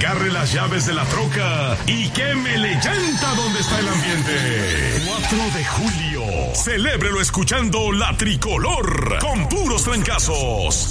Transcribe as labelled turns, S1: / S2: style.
S1: agarre las llaves de la troca y quémele llanta donde está el ambiente. 4 de julio, celébrelo escuchando La Tricolor con puros trancazos.